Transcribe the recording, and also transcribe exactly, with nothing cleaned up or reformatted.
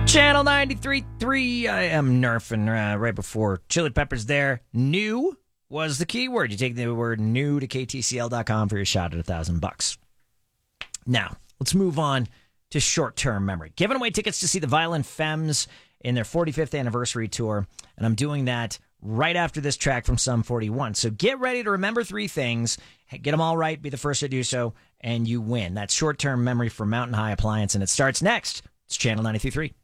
Channel ninety-three point three. I am nerfing uh, right before Chili Peppers there. New was the keyword. You take the word new to K T C L dot com for your shot at a thousand bucks. Now, let's move on to short-term memory. Giving away tickets to see the Violent Femmes in their forty-fifth anniversary tour, and I'm doing that right after this track from Sum forty-one. So get ready to remember three things, get them all right, be the first to do so, and you win. That's short-term memory for Mountain High Appliance, and it starts next. It's Channel ninety-three point three.